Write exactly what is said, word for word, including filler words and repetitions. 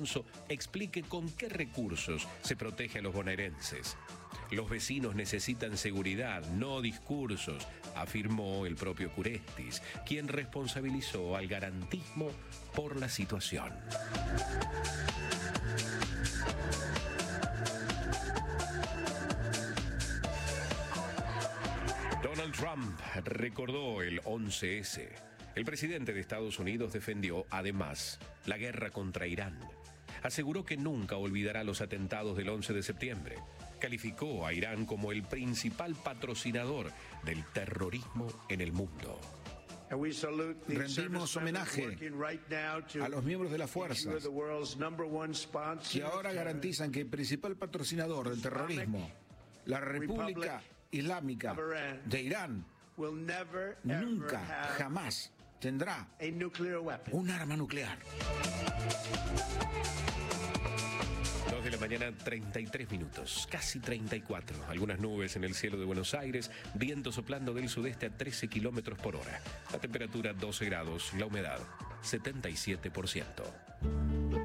Alonso explique con qué recursos se protege a los bonaerenses. Los vecinos necesitan seguridad, no discursos, afirmó el propio Curestis, quien responsabilizó al garantismo por la situación. Donald Trump recordó el once ese. El presidente de Estados Unidos defendió, además, la guerra contra Irán. Aseguró que nunca olvidará los atentados del once de septiembre. Calificó a Irán como el principal patrocinador del terrorismo en el mundo. Rendimos homenaje a los miembros de las fuerzas que ahora garantizan que el principal patrocinador del terrorismo, la República Islámica de Irán, nunca, jamás tendrá un arma nuclear. dos de la mañana, treinta y tres minutos, casi treinta y cuatro. Algunas nubes en el cielo de Buenos Aires, viento soplando del sudeste a trece kilómetros por hora. La temperatura doce grados, la humedad setenta y siete por ciento.